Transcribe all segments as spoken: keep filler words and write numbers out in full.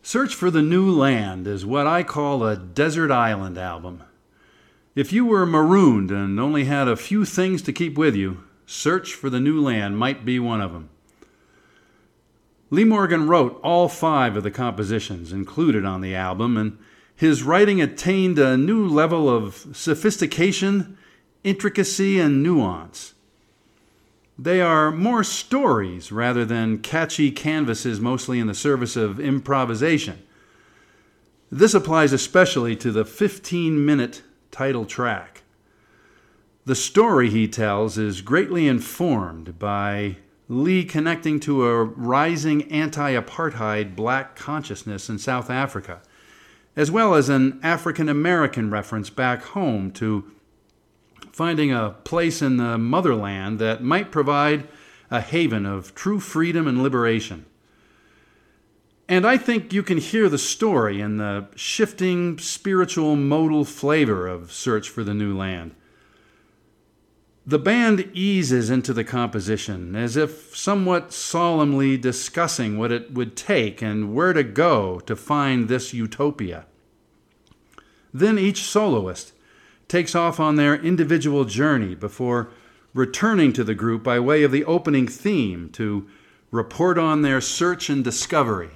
Search for the New Land is what I call a desert island album. If you were marooned and only had a few things to keep with you, Search for the New Land might be one of them. Lee Morgan wrote all five of the compositions included on the album, and his writing attained a new level of sophistication, intricacy, and nuance. They are more stories rather than catchy canvases mostly in the service of improvisation. This applies especially to the fifteen-minute title track. The story he tells is greatly informed by Lee connecting to a rising anti-apartheid black consciousness in South Africa, as well as an African-American reference back home to finding a place in the motherland that might provide a haven of true freedom and liberation. And I think you can hear the story in the shifting spiritual modal flavor of Search for the New Land. The band eases into the composition as if somewhat solemnly discussing what it would take and where to go to find this utopia. Then each soloist takes off on their individual journey before returning to the group by way of the opening theme to report on their search and discovery.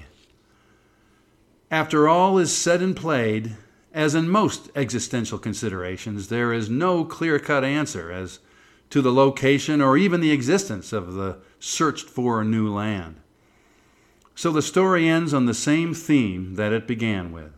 After all is said and played, as in most existential considerations, there is no clear-cut answer as to the location or even the existence of the searched-for new land. So the story ends on the same theme that it began with.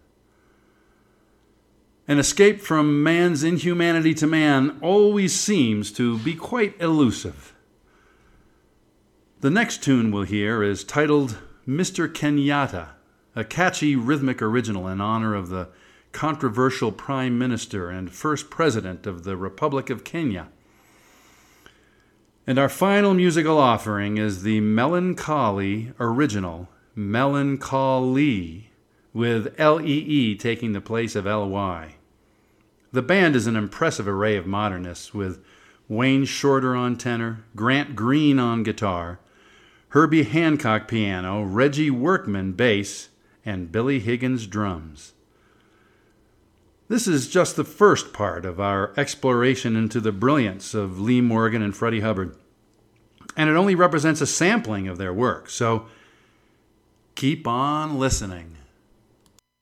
An escape from man's inhumanity to man always seems to be quite elusive. The next tune we'll hear is titled Mister Kenyatta, a catchy rhythmic original in honor of the controversial Prime Minister and first President of the Republic of Kenya. And our final musical offering is the melancholy original, Melancholy, with L E E taking the place of L Y. The band is an impressive array of modernists with Wayne Shorter on tenor, Grant Green on guitar, Herbie Hancock piano, Reggie Workman bass, and Billy Higgins drums. This is just the first part of our exploration into the brilliance of Lee Morgan and Freddie Hubbard, and it only represents a sampling of their work, so keep on listening.